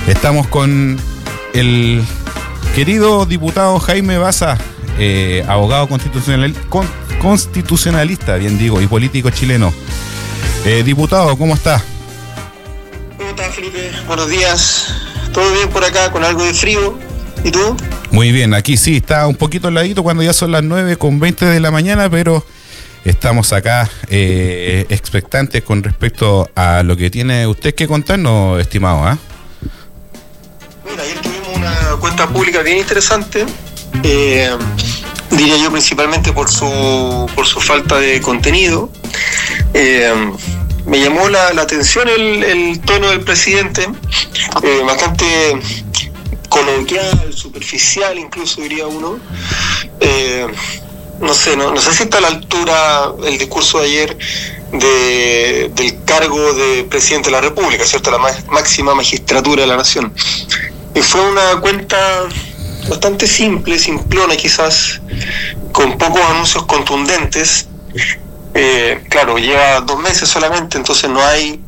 Estamos con el querido diputado Jaime Baza, abogado constitucionalista, bien digo, y político chileno. Diputado, ¿cómo está? ¿Cómo estás, Felipe? Buenos días. ¿Todo bien por acá, con algo de frío? ¿Y tú? Muy bien, aquí sí, está un poquito heladito cuando ya son las 9:20 de la mañana, pero estamos acá expectantes con respecto a lo que tiene usted que contarnos, estimado, ¿ah? Mira, ayer tuvimos una cuenta pública bien interesante, diría yo principalmente por su falta de contenido. Me llamó la atención el tono del presidente, bastante coloquial, superficial incluso diría uno. No sé si está a la altura el discurso de ayer del cargo de presidente de la República, ¿cierto? La máxima magistratura de la nación. Y fue una cuenta bastante simple, simplona quizás, con pocos anuncios contundentes. Claro, lleva 2 meses solamente, entonces no hay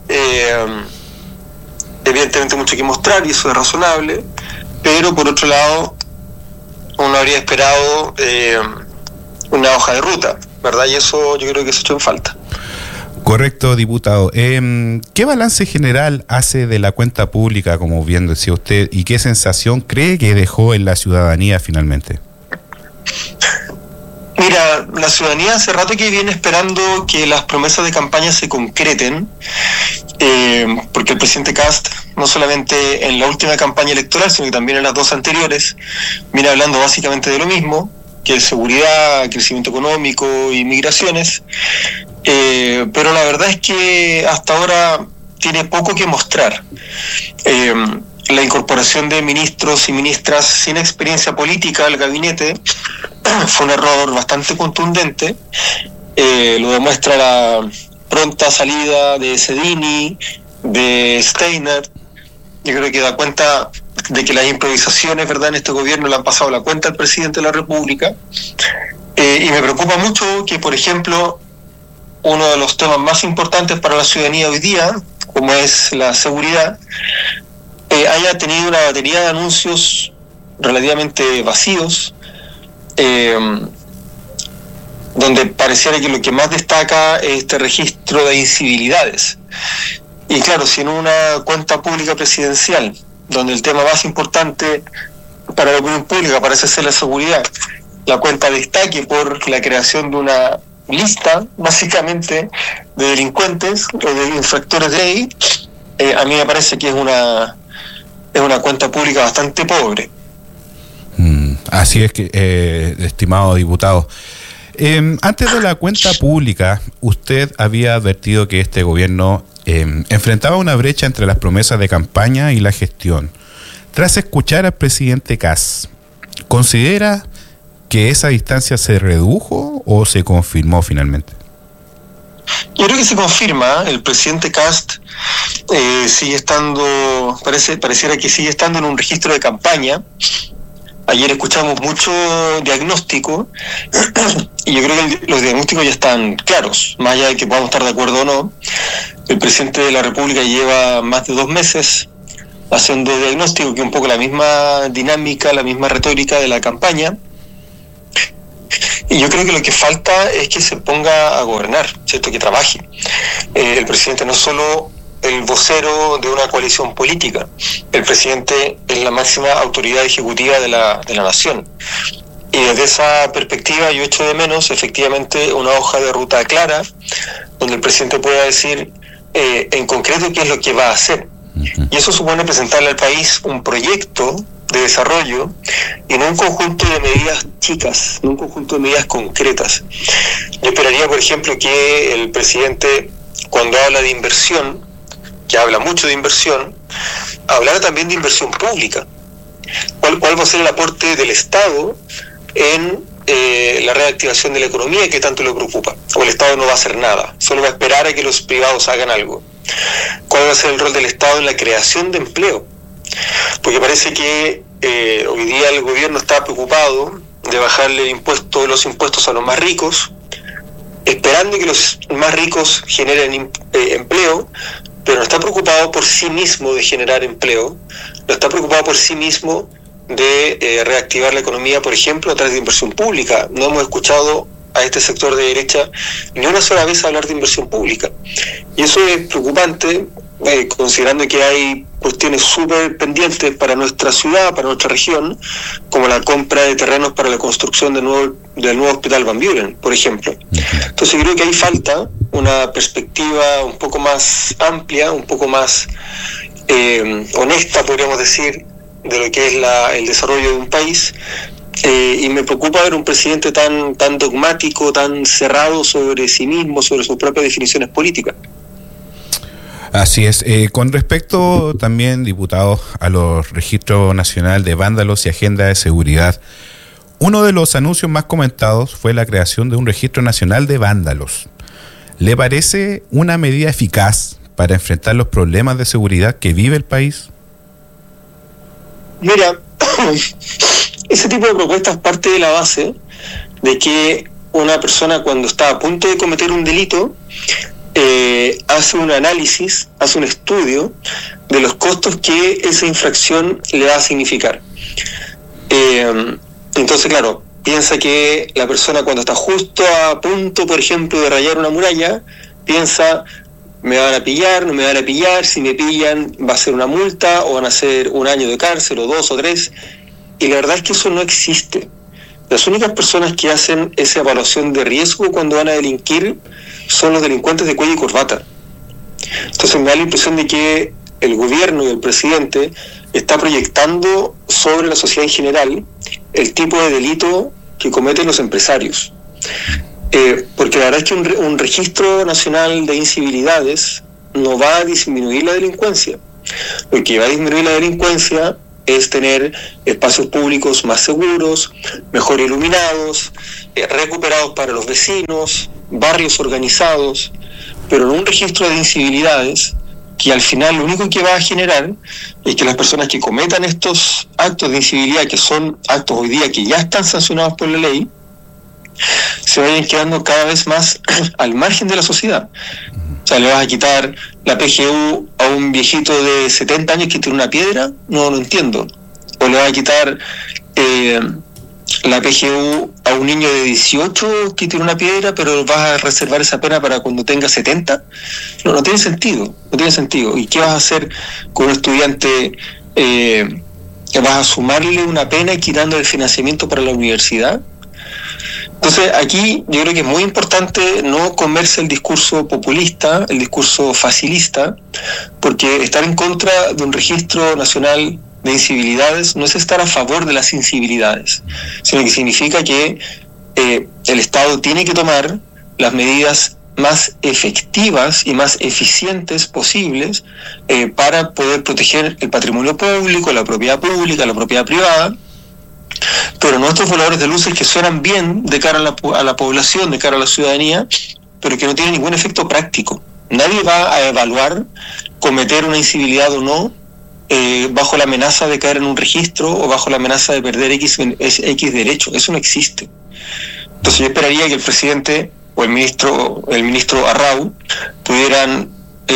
evidentemente mucho que mostrar, y eso es razonable, pero por otro lado uno habría esperado una hoja de ruta, ¿verdad? Y eso yo creo que se echó en falta. Correcto, diputado. ¿Qué balance general hace de la cuenta pública, como bien decía usted, y qué sensación cree que dejó en la ciudadanía finalmente? Mira, la ciudadanía hace rato que viene esperando que las promesas de campaña se concreten, porque el presidente Kast, no solamente en la última campaña electoral, sino que también en las 2 anteriores, viene hablando básicamente de lo mismo, que es seguridad, crecimiento económico y migraciones, pero la verdad es que hasta ahora tiene poco que mostrar. La incorporación de ministros y ministras sin experiencia política al gabinete fue un error bastante contundente. Lo demuestra la pronta salida de Sedini, de Steiner. Yo creo que da cuenta de que las improvisaciones, ¿verdad?, en este gobierno le han pasado la cuenta al presidente de la República. Y me preocupa mucho que, por ejemplo, uno de los temas más importantes para la ciudadanía hoy día, como es la seguridad, haya tenido una batería de anuncios relativamente vacíos, donde pareciera que lo que más destaca es este registro de incivilidades. Y claro, si en una cuenta pública presidencial, donde el tema más importante para la opinión pública parece ser la seguridad, la cuenta destaque por la creación de una lista, básicamente, de delincuentes o de infractores de ley, a mí me parece que es una cuenta pública bastante pobre. Así es que, estimado diputado, antes de la cuenta pública, usted había advertido que este gobierno enfrentaba una brecha entre las promesas de campaña y la gestión. Tras escuchar al presidente Kast, ¿considera que esa distancia se redujo o se confirmó finalmente? Yo creo que se confirma. El presidente Kast sigue estando, pareciera que sigue estando en un registro de campaña. Ayer escuchamos mucho diagnóstico y yo creo que los diagnósticos ya están claros, más allá de que podamos estar de acuerdo o no. El presidente de la República lleva más de 2 meses haciendo diagnóstico, que es un poco la misma dinámica, la misma retórica de la campaña. Y yo creo que lo que falta es que se ponga a gobernar, ¿cierto? Que trabaje. El presidente no es solo el vocero de una coalición política, el presidente es la máxima autoridad ejecutiva de la nación. Y desde esa perspectiva yo echo de menos efectivamente una hoja de ruta clara, donde el presidente pueda decir en concreto qué es lo que va a hacer. Y eso supone presentarle al país un proyecto de desarrollo y no un conjunto de medidas chicas, no un conjunto de medidas concretas. Yo esperaría, por ejemplo, que el presidente, cuando habla de inversión, que habla mucho de inversión, hablara también de inversión pública. ¿Cuál va a ser el aporte del Estado en la reactivación de la economía que tanto le preocupa? O el Estado no va a hacer nada, solo va a esperar a que los privados hagan algo. ¿Cuál va a ser el rol del Estado en la creación de empleo? Porque parece que hoy día el gobierno está preocupado de bajarle los impuestos a los más ricos, esperando que los más ricos generen empleo, pero no está preocupado por sí mismo de generar empleo, no está preocupado por sí mismo de reactivar la economía, por ejemplo, a través de inversión pública. No hemos escuchado a este sector de derecha ni una sola vez hablar de inversión pública. Y eso es preocupante, considerando que hay cuestiones súper pendientes para nuestra ciudad, para nuestra región, como la compra de terrenos para la construcción del nuevo hospital Van Buren, por ejemplo. Entonces creo que ahí falta una perspectiva un poco más amplia, un poco más honesta, podríamos decir, de lo que es el desarrollo de un país. Y me preocupa ver un presidente tan dogmático, tan cerrado sobre sí mismo, sobre sus propias definiciones políticas. Así es. Con respecto también, diputado, a los registros nacional de vándalos y agenda de seguridad, uno de los anuncios más comentados fue la creación de un registro nacional de vándalos. ¿Le parece una medida eficaz para enfrentar los problemas de seguridad que vive el país? Mira, ese tipo de propuestas parte de la base de que una persona, cuando está a punto de cometer un delito, hace un análisis, hace un estudio de los costos que esa infracción le va a significar. Entonces, claro, piensa que la persona, cuando está justo a punto, por ejemplo, de rayar una muralla, piensa: me van a pillar, no me van a pillar, si me pillan va a ser una multa o van a ser 1 año de cárcel o 2 o 3. Y la verdad es que eso no existe. Las únicas personas que hacen esa evaluación de riesgo cuando van a delinquir son los delincuentes de cuello y corbata. Entonces me da la impresión de que el gobierno y el presidente está proyectando sobre la sociedad en general el tipo de delito que cometen los empresarios. Porque la verdad es que un registro nacional de incivilidades no va a disminuir la delincuencia. Lo que va a disminuir la delincuencia es tener espacios públicos más seguros, mejor iluminados, recuperados para los vecinos, barrios organizados, pero en un registro de incivilidades que al final lo único que va a generar es que las personas que cometan estos actos de incivilidad, que son actos hoy día que ya están sancionados por la ley, se vayan quedando cada vez más al margen de la sociedad. O sea, le vas a quitar la PGU a un viejito de 70 años que tiene una piedra, no lo entiendo. O le vas a quitar la PGU a un niño de 18 que tiene una piedra, pero vas a reservar esa pena para cuando tenga 70. No tiene sentido, no tiene sentido. ¿Y qué vas a hacer con un estudiante que vas a sumarle una pena y quitando el financiamiento para la universidad? Entonces aquí yo creo que es muy importante no comerse el discurso populista, el discurso facilista, porque estar en contra de un registro nacional de incivilidades no es estar a favor de las incivilidades, sino que significa que el Estado tiene que tomar las medidas más efectivas y más eficientes posibles para poder proteger el patrimonio público, la propiedad privada, pero no estos voladores de luces que suenan bien de cara a la población, de cara a la ciudadanía, pero que no tienen ningún efecto práctico. Nadie va a evaluar cometer una incivilidad o no bajo la amenaza de caer en un registro o bajo la amenaza de perder X derecho. Eso no existe. Entonces yo esperaría que el presidente o el ministro Arrau pudieran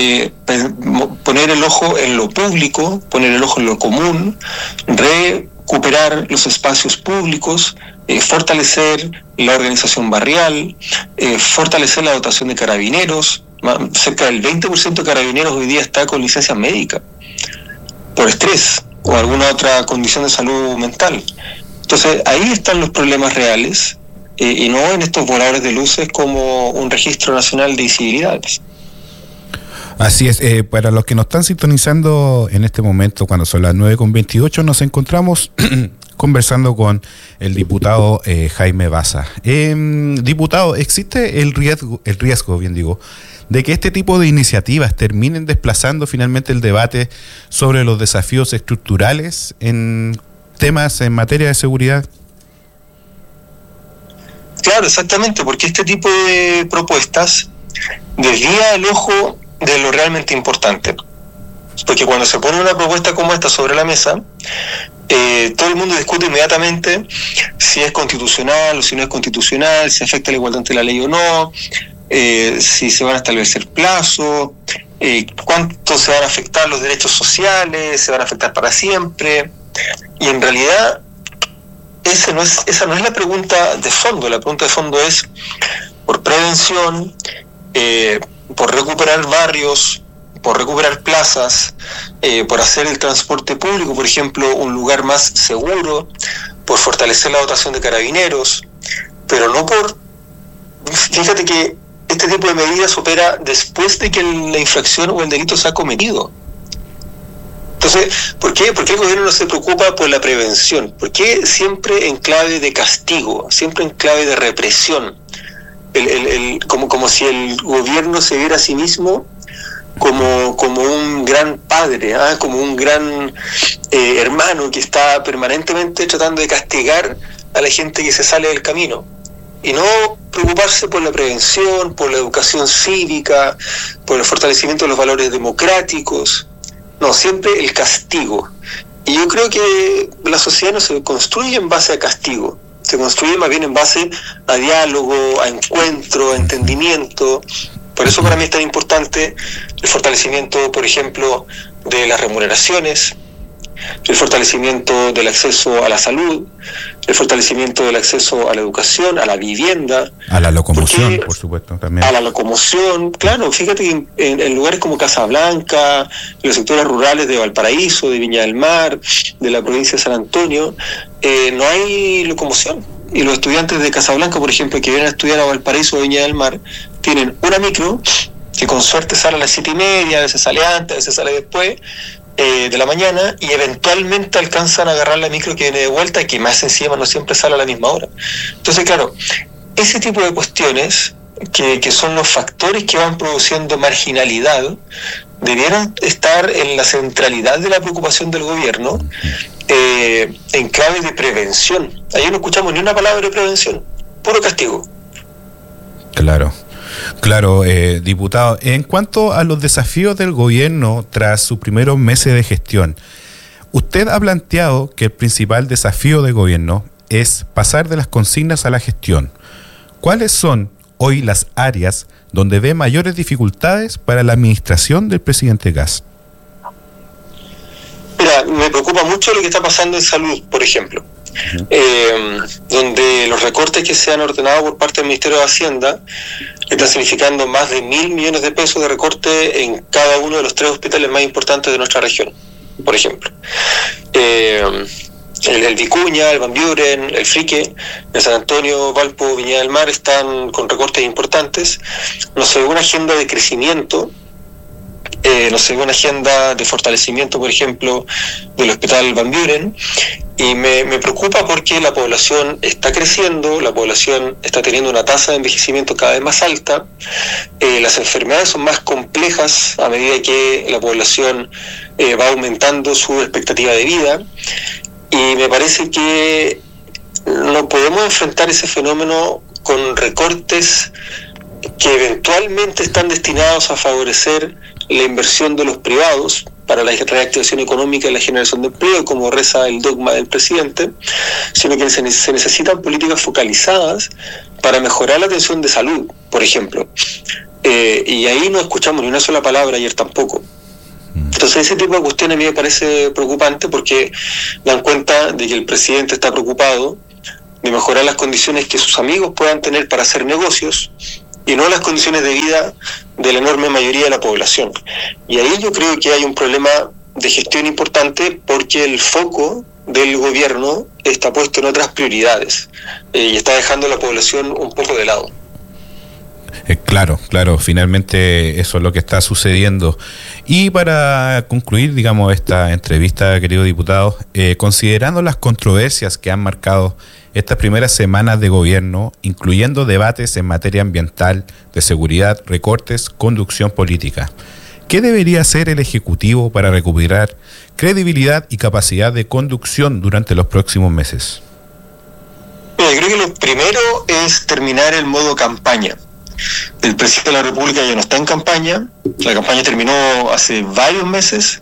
poner el ojo en lo público, poner el ojo en lo común, recuperar los espacios públicos, fortalecer la organización barrial, fortalecer la dotación de carabineros. Cerca del 20% de carabineros hoy día está con licencia médica por estrés o alguna otra condición de salud mental. Entonces ahí están los problemas reales y no en estos voladores de luces como un registro nacional de incivilidades. Así es, para los que nos están sintonizando en este momento, cuando son las 9:28, nos encontramos conversando con el diputado Jaime Baza. Diputado, ¿existe el riesgo, de que este tipo de iniciativas terminen desplazando finalmente el debate sobre los desafíos estructurales en temas en materia de seguridad? Claro, exactamente, porque este tipo de propuestas desvía el ojo de lo realmente importante. Porque cuando se pone una propuesta como esta sobre la mesa, todo el mundo discute inmediatamente si es constitucional o si no es constitucional, si afecta la igualdad ante la ley o no, si se van a establecer plazos, cuánto se van a afectar los derechos sociales, se van a afectar para siempre, y en realidad esa no es la pregunta de fondo. La pregunta de fondo es por prevención, por recuperar barrios, por recuperar plazas, por hacer el transporte público, por ejemplo, un lugar más seguro, por fortalecer la dotación de carabineros, pero no por... Fíjate que este tipo de medidas opera después de que la infracción o el delito se ha cometido. Entonces, ¿por qué el gobierno no se preocupa por la prevención? ¿Por qué siempre en clave de castigo, siempre en clave de represión? Como si el gobierno se viera a sí mismo como un gran padre, como un gran hermano que está permanentemente tratando de castigar a la gente que se sale del camino, y no preocuparse por la prevención, por la educación cívica, por el fortalecimiento de los valores democráticos. No, siempre el castigo. Y yo creo que la sociedad no se construye en base a castigo, se construye más bien en base a diálogo, a encuentro, a entendimiento. Por eso para mí es tan importante el fortalecimiento, por ejemplo, de las remuneraciones, el fortalecimiento del acceso a la salud, el fortalecimiento del acceso a la educación, a la vivienda. A la locomoción, por supuesto, también. A la locomoción, claro. Fíjate que en lugares como Casablanca, en los sectores rurales de Valparaíso, de Viña del Mar, de la provincia de San Antonio, no hay locomoción. Y los estudiantes de Casablanca, por ejemplo, que vienen a estudiar a Valparaíso o Viña del Mar, tienen una micro que con suerte sale a las 7:30, a veces sale antes, a veces sale después de la mañana, y eventualmente alcanzan a agarrar la micro que viene de vuelta, y que más encima no siempre sale a la misma hora. Entonces, claro, ese tipo de cuestiones que son los factores que van produciendo marginalidad debieran estar en la centralidad de la preocupación del gobierno, en clave de prevención. Ahí no escuchamos ni una palabra de prevención, puro castigo. Claro, diputado, en cuanto a los desafíos del gobierno tras sus primeros meses de gestión, usted ha planteado que el principal desafío del gobierno es pasar de las consignas a la gestión. ¿Cuáles son hoy las áreas donde ve mayores dificultades para la administración del presidente Kast? Mira, me preocupa mucho lo que está pasando en salud, por ejemplo. Donde los recortes que se han ordenado por parte del Ministerio de Hacienda están significando más de 1.000 millones de pesos de recorte en cada uno de los 3 hospitales más importantes de nuestra región, por ejemplo. El Vicuña, el Van Buren, el Frique, el San Antonio, Valpo, Viña del Mar están con recortes importantes. No se ve una agenda de crecimiento, no se ve una agenda de fortalecimiento, por ejemplo, del Hospital Van Buren, y me preocupa porque la población está creciendo, la población está teniendo una tasa de envejecimiento cada vez más alta, las enfermedades son más complejas a medida que la población va aumentando su expectativa de vida, y me parece que no podemos enfrentar ese fenómeno con recortes que eventualmente están destinados a favorecer la inversión de los privados para la reactivación económica y la generación de empleo, como reza el dogma del presidente, sino que se necesitan políticas focalizadas para mejorar la atención de salud, por ejemplo. Y ahí no escuchamos ni una sola palabra, ayer tampoco. Entonces ese tipo de cuestiones a mí me parece preocupante, porque dan cuenta de que el presidente está preocupado de mejorar las condiciones que sus amigos puedan tener para hacer negocios, y no las condiciones de vida de la enorme mayoría de la población. Y ahí yo creo que hay un problema de gestión importante, porque el foco del gobierno está puesto en otras prioridades, y está dejando a la población un poco de lado. Claro, finalmente eso es lo que está sucediendo. Y para concluir, digamos, esta entrevista, querido diputado, considerando las controversias que han marcado estas primeras semanas de gobierno, incluyendo debates en materia ambiental, de seguridad, recortes, conducción política, ¿qué debería hacer el Ejecutivo para recuperar credibilidad y capacidad de conducción durante los próximos meses? Yo creo que lo primero es terminar el modo campaña. El presidente de la República ya no está en campaña, la campaña terminó hace varios meses.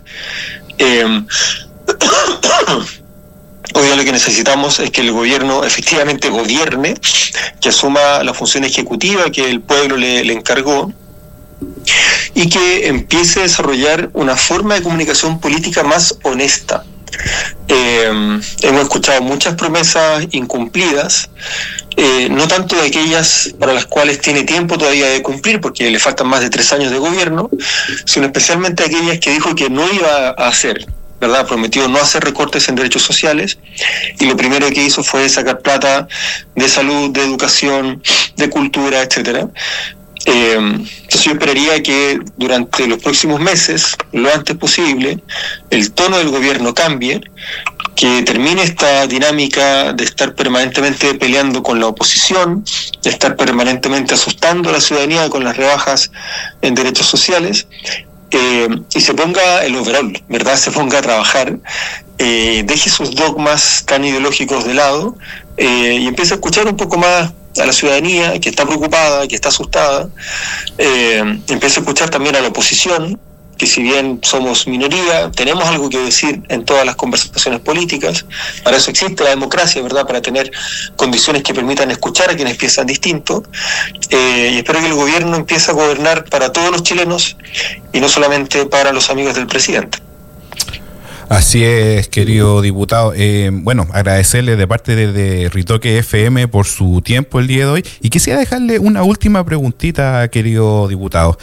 Hoy día lo que necesitamos es que el gobierno efectivamente gobierne, que asuma la función ejecutiva que el pueblo le encargó, y que empiece a desarrollar una forma de comunicación política más honesta. Hemos escuchado muchas promesas incumplidas, no tanto de aquellas para las cuales tiene tiempo todavía de cumplir, porque le faltan más de 3 años de gobierno, sino especialmente aquellas que dijo que no iba a hacer, ¿verdad? Prometió no hacer recortes en derechos sociales, y lo primero que hizo fue sacar plata de salud, de educación, de cultura, etcétera. Entonces yo esperaría que durante los próximos meses, lo antes posible, el tono del gobierno cambie, que termine esta dinámica de estar permanentemente peleando con la oposición, de estar permanentemente asustando a la ciudadanía con las rebajas en derechos sociales, y se ponga el overall, ¿verdad? Se ponga a trabajar, deje sus dogmas tan ideológicos de lado, y empiece a escuchar un poco más a la ciudadanía que está preocupada, que está asustada. Empieza a escuchar también a la oposición, que si bien somos minoría, tenemos algo que decir en todas las conversaciones políticas. Para eso existe la democracia, ¿verdad? Para tener condiciones que permitan escuchar a quienes piensan distinto. Y espero que el gobierno empiece a gobernar para todos los chilenos y no solamente para los amigos del presidente. Así es, querido diputado. Bueno, agradecerle de parte de Ritoque FM por su tiempo el día de hoy. Y quisiera dejarle una última preguntita, querido diputado.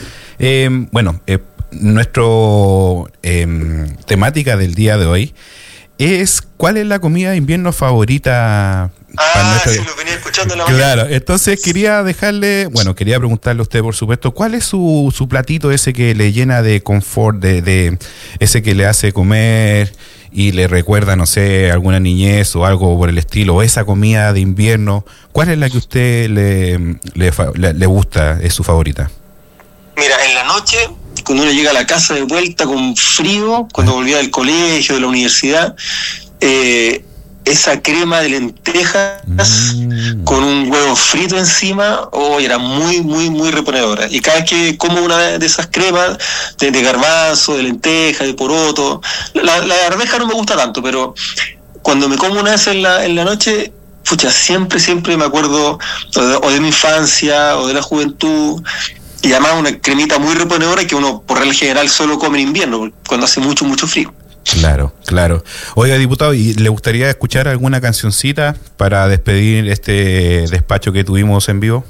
Nuestro temática del día de hoy es ¿cuál es la comida de invierno favorita? Sí, lo venía escuchando en la mañana. Claro, entonces quería preguntarle a usted, por supuesto, ¿cuál es su platito ese que le llena de confort, de ese que le hace comer y le recuerda, no sé, alguna niñez o algo por el estilo, o esa comida de invierno? ¿Cuál es la que a usted le gusta, es su favorita? Mira, en la noche, cuando uno llega a la casa de vuelta con frío, cuando volvía del colegio, de la universidad, esa crema de lentejas con un huevo frito encima, era muy, muy, muy reponedora. Y cada vez que como una de esas cremas de garbanzo, de lenteja, de poroto, la arveja no me gusta tanto, pero cuando me como una vez en la noche, siempre me acuerdo o de mi infancia o de la juventud. Y además una cremita muy reponedora que uno por regla general solo come en invierno, cuando hace mucho, mucho frío. Claro. Oiga, diputado, ¿y le gustaría escuchar alguna cancioncita para despedir este despacho que tuvimos en vivo?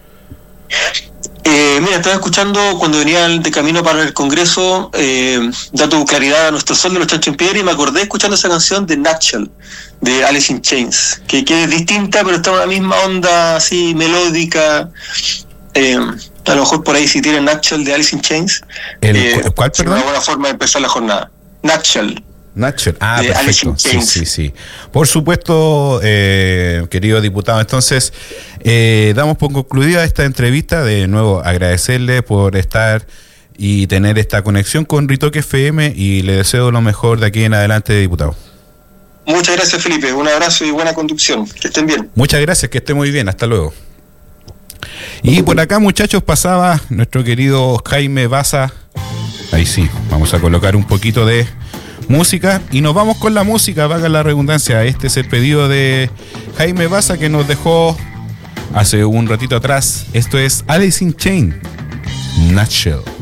Mira, estaba escuchando cuando venía de camino para el Congreso, Dato Claridad a Nuestro Sol de los Chancho en Piedra, y me acordé escuchando esa canción de Nutshell, de Alice in Chains, que es distinta, pero está en la misma onda así melódica. A lo mejor por ahí si tienen Nutshell de Alice in Chains, ¿cuál, perdón? Una buena forma de empezar la jornada. Nutshell, perfecto. Sí. Por supuesto, querido diputado. Entonces, damos por concluida esta entrevista. De nuevo, agradecerle por estar y tener esta conexión con Ritoque FM, y le deseo lo mejor de aquí en adelante, diputado. Muchas gracias, Felipe. Un abrazo y buena conducción. Que estén bien. Muchas gracias, que esté muy bien. Hasta luego. Y por acá, muchachos, pasaba nuestro querido Jaime Baza. Ahí sí, vamos a colocar un poquito de música y nos vamos con la música, valga la redundancia. Este es el pedido de Jaime Baza, que nos dejó hace un ratito atrás. Esto es Alice in Chains, Nutshell.